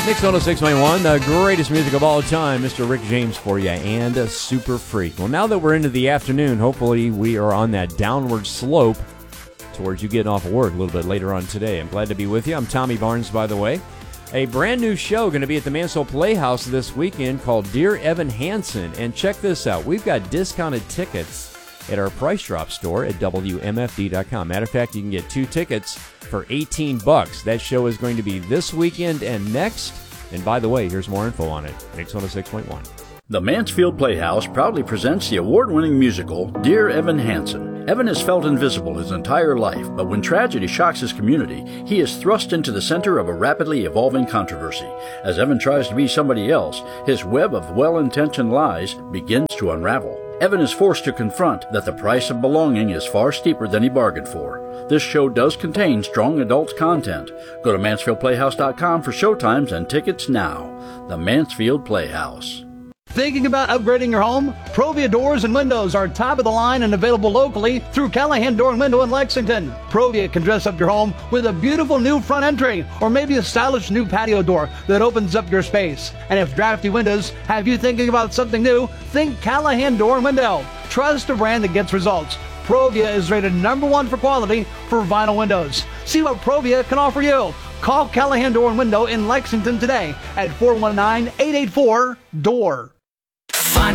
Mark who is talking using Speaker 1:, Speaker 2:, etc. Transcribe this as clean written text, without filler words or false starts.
Speaker 1: Mix 106.1, the greatest music of all time, Mr. Rick James for you, and a Super Freak. Well, now that we're into the afternoon, hopefully we are on that downward slope towards you getting off of work a little bit later on today. I'm glad to be with you. I'm Tommy Barnes, by the way. A brand new show going to be at the Mansfield Playhouse this weekend called Dear Evan Hansen. And check this out. We've got discounted tickets at our Price Drop store at WMFD.com. Matter of fact, you can get 2 tickets for $18. That show is going to be this weekend and next. And by the way, here's more info on it. Mix 106.1.
Speaker 2: The Mansfield Playhouse proudly presents the award-winning musical Dear Evan Hansen. Evan has felt invisible his entire life, but when tragedy shocks his community, he is thrust into the center of a rapidly evolving controversy. As Evan tries to be somebody else, his web of well-intentioned lies begins to unravel. Evan is forced to confront that the price of belonging is far steeper than he bargained for. This show does contain strong adult content. Go to MansfieldPlayhouse.com for showtimes and tickets now. The Mansfield Playhouse.
Speaker 3: Thinking about upgrading your home? Provia Doors and Windows are top of the line and available locally through Callahan Door and Window in Lexington. Provia can dress up your home with a beautiful new front entry or maybe a stylish new patio door that opens up your space. And if drafty windows have you thinking about something new, think Callahan Door and Window. Trust a brand that gets results. Provia is rated #1 for quality for vinyl windows. See what Provia can offer you. Call Callahan Door and Window in Lexington today at 419-884-DOOR.